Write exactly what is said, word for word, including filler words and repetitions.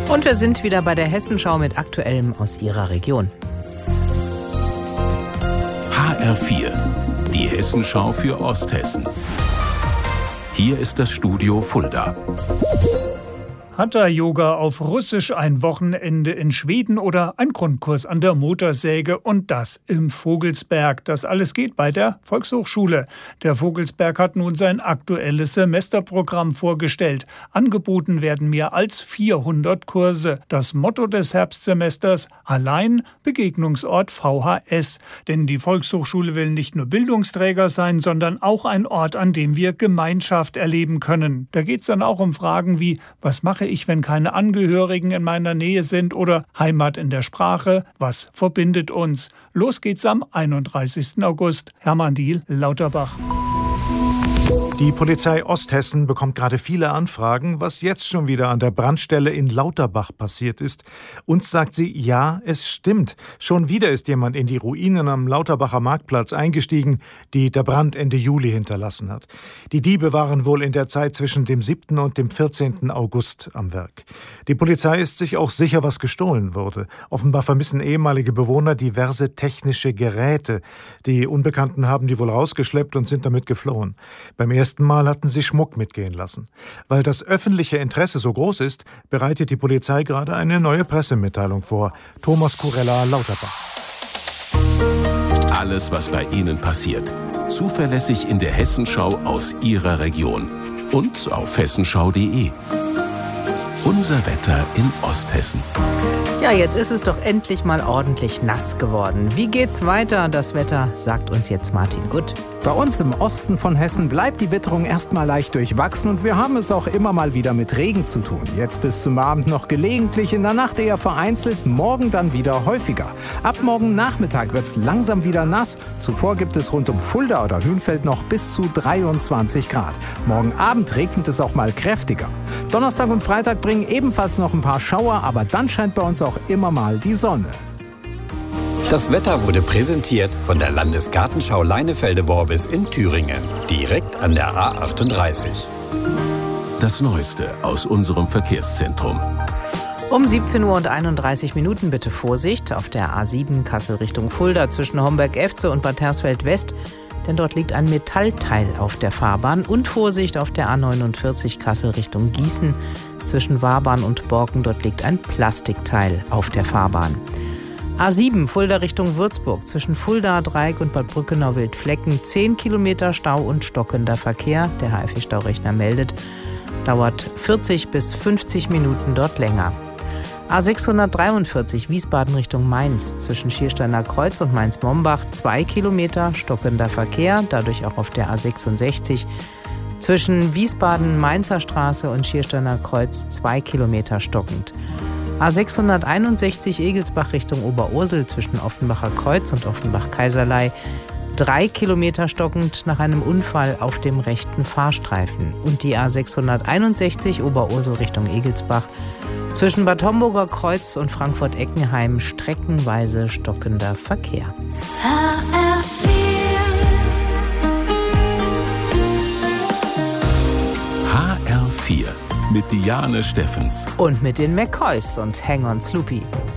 Und wir sind wieder bei der Hessenschau mit Aktuellem aus Ihrer Region. H R vier, die Hessenschau für Osthessen. Hier ist das Studio Fulda. Hatha-Yoga auf Russisch, ein Wochenende in Schweden oder ein Grundkurs an der Motorsäge und das im Vogelsberg. Das alles geht bei der Volkshochschule. Der Vogelsberg hat nun sein aktuelles Semesterprogramm vorgestellt. Angeboten werden mehr als vierhundert Kurse. Das Motto des Herbstsemesters: allein Begegnungsort V H S. Denn die Volkshochschule will nicht nur Bildungsträger sein, sondern auch ein Ort, an dem wir Gemeinschaft erleben können. Da geht es dann auch um Fragen wie: Was mache ich, wenn keine Angehörigen in meiner Nähe sind, oder Heimat in der Sprache, was verbindet uns? Los geht's am einunddreißigsten August. Hermann Diehl, Lauterbach. Die Polizei Osthessen bekommt gerade viele Anfragen, was jetzt schon wieder an der Brandstelle in Lauterbach passiert ist. Uns sagt sie, ja, es stimmt. Schon wieder ist jemand in die Ruinen am Lauterbacher Marktplatz eingestiegen, die der Brand Ende Juli hinterlassen hat. Die Diebe waren wohl in der Zeit zwischen dem siebten und dem vierzehnten August am Werk. Die Polizei ist sich auch sicher, was gestohlen wurde. Offenbar vermissen ehemalige Bewohner diverse technische Geräte. Die Unbekannten haben die wohl rausgeschleppt und sind damit geflohen. Beim ersten Mal hatten sie Schmuck mitgehen lassen. Weil das öffentliche Interesse so groß ist, bereitet die Polizei gerade eine neue Pressemitteilung vor. Thomas Kurella, Lauterbach. Alles, was bei Ihnen passiert, zuverlässig in der Hessenschau aus Ihrer Region und auf hessenschau punkt de. Unser Wetter in Osthessen. Ja, jetzt ist es doch endlich mal ordentlich nass geworden. Wie geht's weiter? Das Wetter sagt uns jetzt Martin Gutt. Bei uns im Osten von Hessen bleibt die Witterung erstmal leicht durchwachsen und wir haben es auch immer mal wieder mit Regen zu tun. Jetzt bis zum Abend noch gelegentlich, in der Nacht eher vereinzelt, morgen dann wieder häufiger. Ab morgen Nachmittag wird's langsam wieder nass. Zuvor gibt es rund um Fulda oder Hünfeld noch bis zu dreiundzwanzig Grad. Morgen Abend regnet es auch mal kräftiger. Donnerstag und Freitag bringen ebenfalls noch ein paar Schauer, aber dann scheint bei uns auch immer mal die Sonne. Das Wetter wurde präsentiert von der Landesgartenschau Leinefelde-Worbis in Thüringen, direkt an der A achtunddreißig. Das Neueste aus unserem Verkehrszentrum. Um siebzehn Uhr und einunddreißig Minuten bitte Vorsicht auf der A sieben Kassel Richtung Fulda zwischen Homberg-Efze und Bad Hersfeld-West, denn dort liegt ein Metallteil auf der Fahrbahn, und Vorsicht auf der A neunundvierzig Kassel Richtung Gießen zwischen Warbahn und Borken, dort liegt ein Plastikteil auf der Fahrbahn. A sieben Fulda Richtung Würzburg zwischen Fulda, Dreieck und Bad Brückenau-Wildflecken zehn Kilometer Stau und stockender Verkehr. Der H F I-Staurechner meldet, dauert vierzig bis fünfzig Minuten dort länger. A sechshundertdreiundvierzig Wiesbaden Richtung Mainz zwischen Schiersteiner Kreuz und Mainz-Mombach zwei Kilometer stockender Verkehr, dadurch auch auf der A sechsundsechzig zwischen Wiesbaden-Mainzer Straße und Schiersteiner Kreuz zwei Kilometer stockend. A sechshunderteinundsechzig Egelsbach Richtung Oberursel zwischen Offenbacher Kreuz und Offenbach-Kaiserlei drei Kilometer stockend nach einem Unfall auf dem rechten Fahrstreifen. Und die A sechshunderteinundsechzig Oberursel Richtung Egelsbach zwischen Bad Homburger Kreuz und Frankfurt-Eckenheim streckenweise stockender Verkehr. H R vier. H R vier mit Diane Steffens. Und mit den McCoys und Hang on Sloopy.